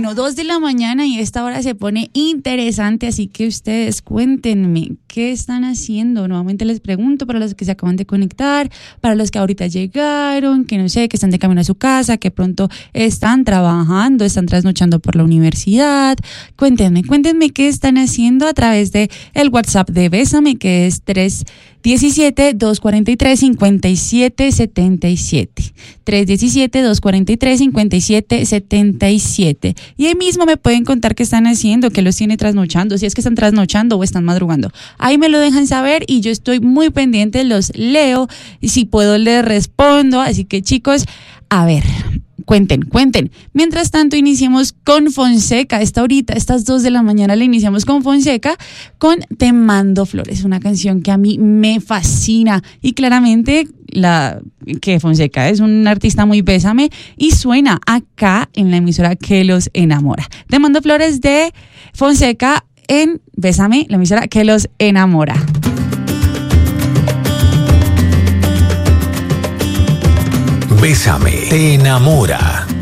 Bueno, 2 de la mañana y esta hora se pone interesante, así que ustedes cuéntenme qué están haciendo. Nuevamente les pregunto para los que se acaban de conectar, para los que ahorita llegaron, que no sé, que están de camino a su casa, que pronto están trabajando, están trasnochando por la universidad. Cuéntenme qué están haciendo a través de el WhatsApp de Bésame, que es 317-243-5777. 317-243-5777. Y ahí mismo me pueden contar qué están haciendo, qué los tiene trasnochando, si es que están trasnochando o están madrugando. Ahí me lo dejan saber y yo estoy muy pendiente, los leo y si puedo les respondo. Así que chicos, a ver, cuenten. Mientras tanto, iniciemos con Fonseca. Estas 2 de la mañana le iniciamos con Fonseca, con Te Mando Flores, una canción que a mí me fascina y claramente que Fonseca es un artista muy Bésame y suena acá en la emisora que los enamora. Te Mando Flores de Fonseca en Bésame, la emisora que los enamora. Bésame, te enamora.